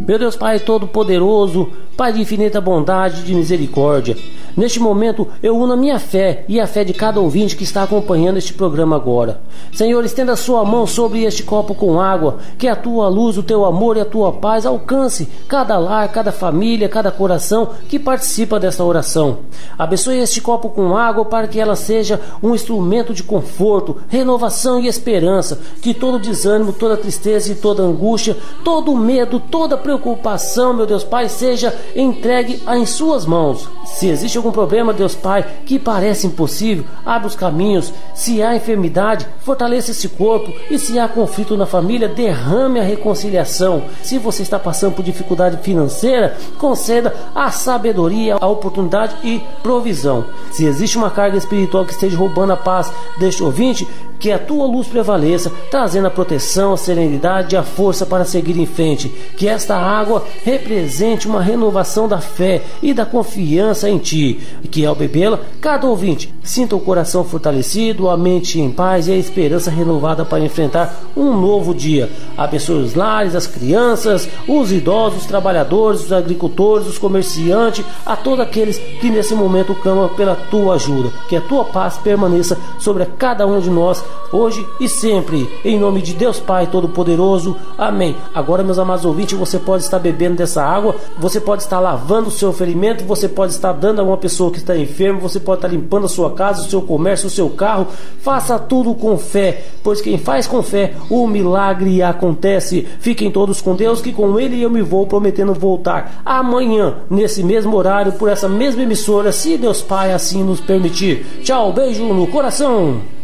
Meu Deus Pai Todo-Poderoso, Pai de infinita bondade e de misericórdia, neste momento eu uno a minha fé e a fé de cada ouvinte que está acompanhando este programa agora. Senhor, estenda a sua mão sobre este copo com água, que a tua luz, o teu amor e a tua paz alcance cada lar, cada família, cada coração que participa desta oração. Abençoe este copo com água para que ela seja um instrumento de conforto, renovação e esperança, que todo desânimo, toda tristeza e toda angústia, todo medo, toda preocupação, meu Deus Pai, seja entregue em suas mãos. Se existe algum problema, Deus Pai, que parece impossível, abre os caminhos. Se há enfermidade, fortaleça esse corpo. E se há conflito na família, derrame a reconciliação. Se você está passando por dificuldade financeira, conceda a sabedoria, a oportunidade e provisão. Se existe uma carga espiritual que esteja roubando a paz deste ouvinte, que a tua luz prevaleça, trazendo a proteção, a serenidade e a força para seguir em frente. Que esta água represente uma renovação da fé e da confiança em ti. E que ao bebê-la, cada ouvinte sinta o coração fortalecido, a mente em paz e a esperança renovada para enfrentar um novo dia. Abençoe os lares, as crianças, os idosos, os trabalhadores, os agricultores, os comerciantes, a todos aqueles que nesse momento clamam pela tua ajuda. Que a tua paz permaneça sobre cada um de nós, hoje e sempre, em nome de Deus Pai Todo-Poderoso, amém. Agora, meus amados ouvintes, você pode estar bebendo dessa água, você pode estar lavando o seu ferimento, você pode estar dando a uma pessoa que está enferma, você pode estar limpando a sua casa, o seu comércio, o seu carro. Faça tudo com fé, pois quem faz com fé, o milagre acontece. Fiquem todos com Deus, que com Ele eu me vou, prometendo voltar amanhã, nesse mesmo horário, por essa mesma emissora, se Deus Pai assim nos permitir. Tchau, beijo no coração.